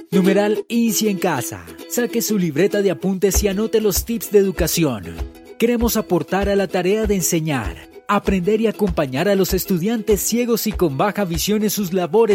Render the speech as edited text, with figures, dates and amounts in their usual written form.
Numeral INSI en casa. Saque su libreta de apuntes y anote los tips de educación. Queremos aportar a la tarea de enseñar, aprender y acompañar a los estudiantes ciegos y con baja visión en sus labores